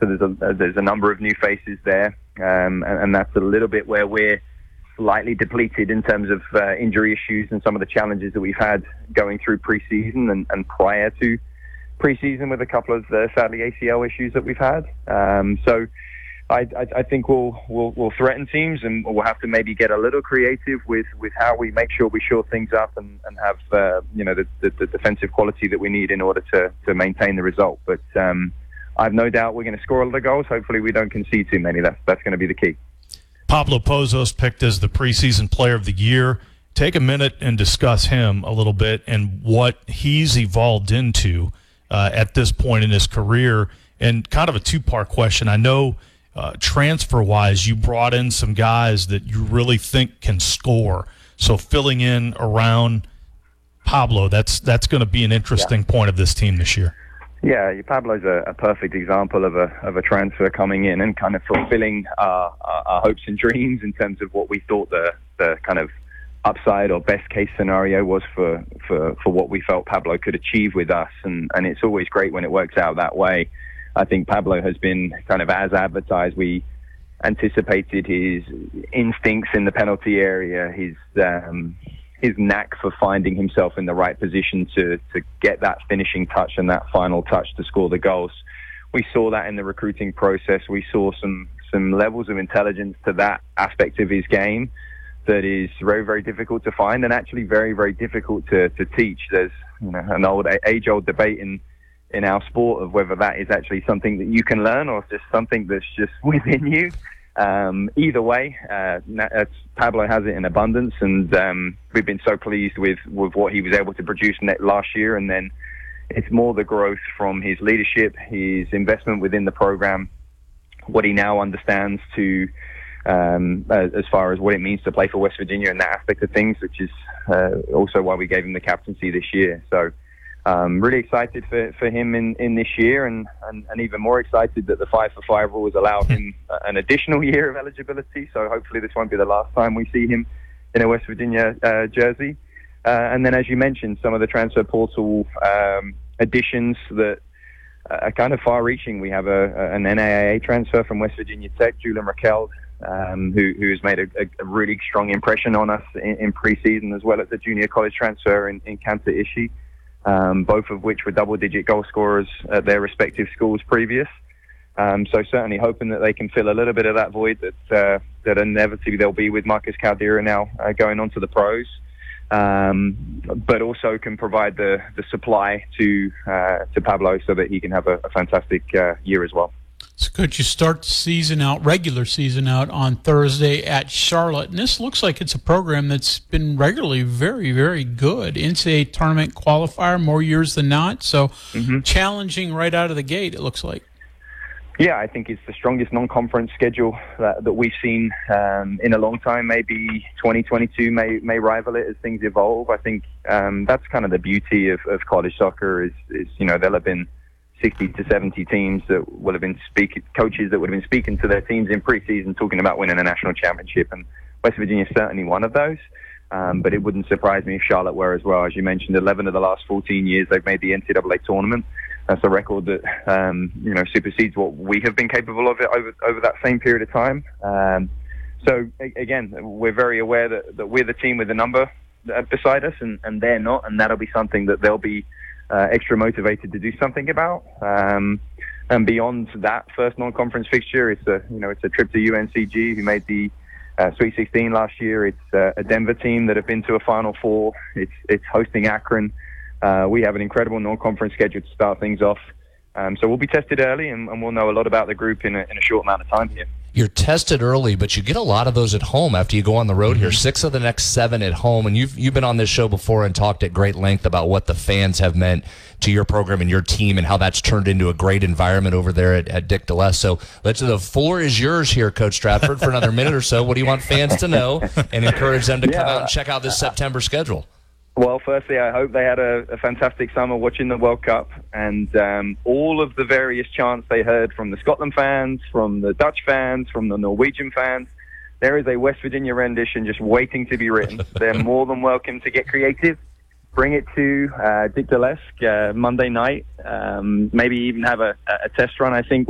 So there's a number of new faces there, and that's a little bit where we're slightly depleted in terms of injury issues and some of the challenges that we've had going through preseason and prior to preseason with a couple of sadly ACL issues that we've had. So I think we'll threaten teams, and we'll have to maybe get a little creative with how we make sure we shore things up and have the defensive quality that we need in order to maintain the result. But I've no doubt we're going to score a lot of goals. Hopefully we don't concede too many. That's going to be the key. Pablo Pozos picked as the preseason player of the year. Take a minute and discuss him a little bit and what he's evolved into at this point in his career. And kind of a two-part question. I know transfer-wise you brought in some guys that you really think can score. So filling in around Pablo, that's going to be an interesting point of this team this year. Yeah, Pablo's a perfect example of a transfer coming in and kind of fulfilling our hopes and dreams in terms of what we thought the kind of upside or best case scenario was for what we felt Pablo could achieve with us. And it's always great when it works out that way. I think Pablo has been kind of as advertised. We anticipated his instincts in the penalty area, his knack for finding himself in the right position to get that finishing touch and that final touch to score the goals. We saw that in the recruiting process. We saw some levels of intelligence to that aspect of his game that is very, very difficult to find and actually very, very difficult to teach. There's an age-old debate in our sport of whether that is actually something that you can learn or just something that's just within you. Either way, Pablo has it in abundance, and we've been so pleased with what he was able to produce last year. And then it's more the growth from his leadership, his investment within the program, what he now understands to as far as what it means to play for West Virginia and that aspect of things, which is also why we gave him the captaincy this year. So really excited for him in this year, and even more excited that the 5-for-5 rules allow him an additional year of eligibility. So hopefully this won't be the last time we see him in a West Virginia jersey. And then, as you mentioned, some of the transfer portal additions that are kind of far-reaching. We have an NAIA transfer from West Virginia Tech, Julian Raquel, who has made a really strong impression on us in preseason, as well as the junior college transfer in Kanta Ishii. Both of which were double-digit goal scorers at their respective schools previous. So certainly hoping that they can fill a little bit of that void that inevitably there'll be with Marcus Caldera now going on to the pros, but also can provide the supply to Pablo so that he can have a fantastic year as well. So could you start the regular season out on Thursday at Charlotte? And this looks like it's a program that's been regularly very, very good. NCAA tournament qualifier more years than not. So challenging right out of the gate, it looks like. Yeah, I think it's the strongest non-conference schedule that we've seen in a long time. Maybe 2022 may rival it as things evolve. I think that's kind of the beauty of college soccer is there'll have been 60 to 70 teams that will have been coaches that would have been speaking to their teams in preseason talking about winning a national championship, and West Virginia is certainly one of those. But it wouldn't surprise me if Charlotte were as well. As you mentioned, 11 of the last 14 years they've made the NCAA tournament. That's a record that supersedes what we have been capable of it over that same period of time. So again, we're very aware that we're the team with the number beside us, and they're not, and that'll be something that they'll be extra motivated to do something about. And beyond that first non-conference fixture, it's a trip to UNCG, who made the Sweet 16 last year. It's a Denver team that have been to a Final Four. It's hosting Akron. We have an incredible non-conference schedule to start things off. So we'll be tested early, and we'll know a lot about the group in a short amount of time here. You're tested early, but you get a lot of those at home after you go on the road here. 6 of the next 7 at home, and you've been on this show before and talked at great length about what the fans have meant to your program and your team and how that's turned into a great environment over there at Dick DeLess. So the floor is yours here, Coach Stratford, for another minute or so. What do you want fans to know and encourage them to come out and check out this September schedule? Well, firstly, I hope they had a fantastic summer watching the World Cup, and all of the various chants they heard from the Scotland fans, from the Dutch fans, from the Norwegian fans. There is a West Virginia rendition just waiting to be written. They're more than welcome to get creative. Bring it to Dick DeLess Monday night. Maybe even have a test run, I think,